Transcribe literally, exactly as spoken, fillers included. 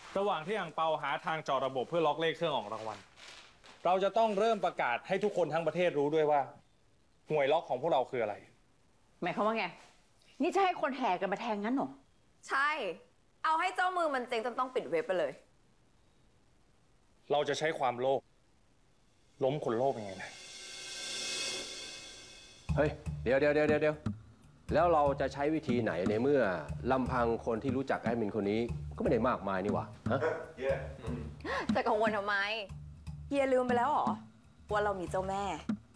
ระหว่างที่อ่างเปาหาทางเจาะระบบเพื่อล็อกเลขเครื่องออกรางวัลเราจะต้องเริ่มประกาศให้ทุกคนทั้งประเทศรู้ด้วยว่าหน่วยล็อกของพวกเราคืออะไรหมายความว่าไงนี่จะให้คนแห่กันมาแทงงั้นเหรอใช่ เอาให้เจ้ามือมันเจ๊งจนต้องปิดเว็บไปเลยเราจะใช้ความโลภล้มคนโลภยังไงนะเฮ้ยเดี๋ยวเดี๋ยวเดี๋ยวเดี๋ยวแล้วเราจะใช้วิธีไหนในเมื่อลำพังคนที่รู้จักแอดมินคนนี้ก็ไม่ได้มากมายนี่หว่าฮะจะกังวลทำไมเฮียลืมไปแล้วเหรอว่าเรามีเจ้าแม่